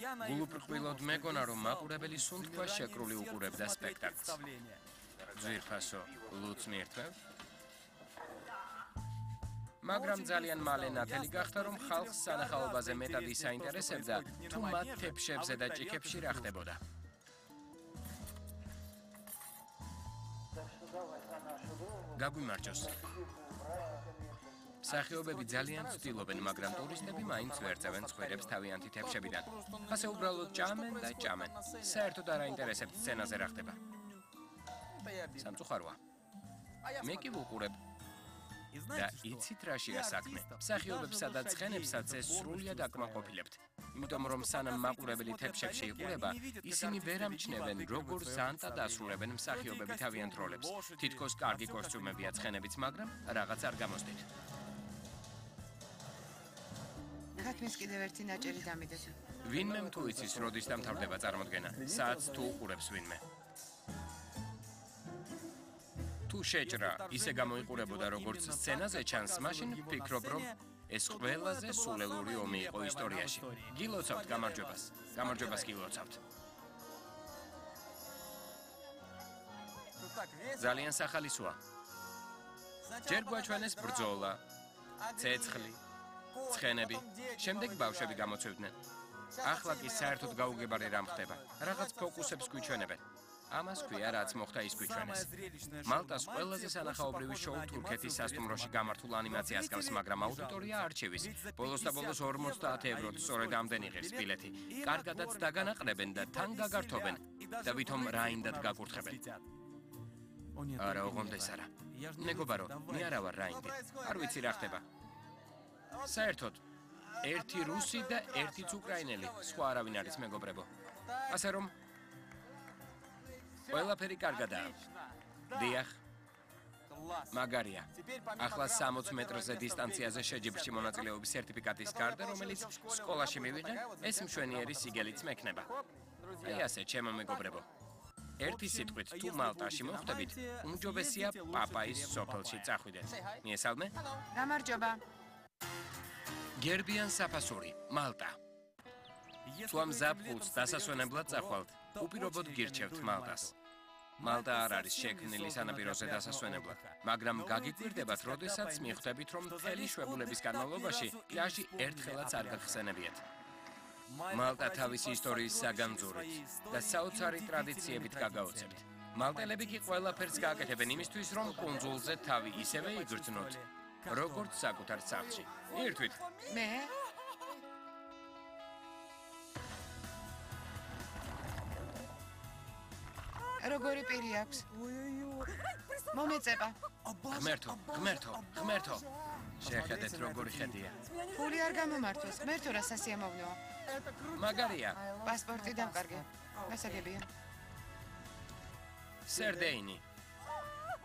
გულუბრყვილოდ მეგონა, რომ მაყურებელი სუნთქვა შეკრული უყურებდა სპექტაკლს. ძვირფასო ლუც მიირთმევ. მაგრამ ძალიან მალე ნათელი გახდა, რომ ხალხს სანახაობაზე მეტად ისაინტერესებდა, თუ მათ თეფშებზე და ჭიქებში რა ხდებოდა. გაგვიმარჯოს. მსახიობები ძალიან ცდილობენ, მაგრამ ტურისტები მაინც ვერ წევენ ცხვირებს თავიანთი თეფშებიდან. ასე უბრალოდ ჭამენ და ჭამენ. საერთოდ არ აინტერესებთ სცენაზე რა ხდება. სამწუხაროა. მე კი ვუყურებ. და იცით რაშია საქმე? მსახიობებსა და ცხენებსაც ეს სრულიად აკმაყოფილებთ. იმიტომ რომ სანამ მაყურებელი თეფშებში იყურება, ისინი ვერ ამჩნევენ, როგორ ზანტად ასრულებენ მსახიობები თავიანთ როლებს. თითქოს კარგი კოსტიუმებია ცხენებიც, მაგრამ რაღაც არ გამოსდით. ხათმის კიდევ ერთი ნაჭერი დამიდეთ. ვინმე თუ იცის, როდის დამთავრდება წარმოდგენა? საათს თუ უყურებს ვინმე. თუ შეჭრა ისე გამოიყურებოდა, როგორც სცენაზე ჩანს, მაშინ ვფიქრობ, რომ ეს ყველაზე სულელური ომი იყო ისტორიაში. გილოცავთ გამარჯვებას. გამარჯვებას გილოცავთ. ძალიან სახალისოა. ჯერ გვაჩვენეს ბრძოლა, ცეცხლი, ცხენები, შემდეგ ბავშვები გამოცვიდნენ. ახლა კი საერთოდ გაუგებარი რამ ხდება. რაღაც ფოკუსებს გვიჩვენებენ. ამას ქვია, რაც მოხდა ის გვიჩვენეს. მალტას ყველაზე სანახაობრივი შოუ თურქეთის სასტუმროში გამართულ ანიმაციას გავს, მაგრამ აუდიტორია არჩევის. ბოლოს და ბოლოს 50 ევროთ სწორედ ამდენი ღირს ბილეთი. კარგადაც დაგანაყრებენ და თან გაგართობენ და ვითომ რაინდად გაკურთხებენ. არა, ოღონდეს არა. მეგობარო, მე არა ვარ რაინდი. არ ვიცი რა ხდება. საერთოდ, ერთი რუსი და ერთიც უკრაინელი, სხვა არავინ არის მეგობრებო. ასე რომ ყველაფერი კარგადაა. დიახ. მაგარია. ახლა 60 მეტრზე დისტანციაზე შეჯიბრში მონაწილეობის სერტიფიკატის გარდა, რომელიც სკოლაში მივიღე, ეს მშვენიერი სიგელიც მექნება. აი ასე, ჩემო მეგობრებო. ერთი სიტყვით, თუ მალტაში მოხვდებით, უმჯობესია პაპაის სოფელში წახვიდეთ. მიესალმე? გამარჯობა. გერბიან საფასური, მალტა. თუ ამ ზაფხულს დასასვენებლად წახვალთ, უპირობოდ გირჩევთ მალტას. მალტა არ არის შექმნილი სანაპიროზე დასასვენებლად, მაგრამ გაგიკვირდებათ, როდესაც მიხვდებით, რომ მთელი შვებულების განმავლობაში პლაჟი ერთხელაც არ გახსენებიათ. მალტა თავისი ისტორიის საგანძურით და საოცარი ტრადიციებით გაგაოცებთ. მალტელები კი ყველაფერს გააკეთებენ იმისთვის, რომ კუნძულზე თავი ისევე იგრძნოთ, როგორც საკუთარ სახლში. ირთვით. მე? როგორი პირი აქვს? მომეწება. ღმერთო. შეხედეთ როგორი ხედია. ფული არ გამომართვეს, ღმერთო რა სასიამოვნოა. მაგარია. პასპორტი დავკარგე. გასაგებია. სერდეინი.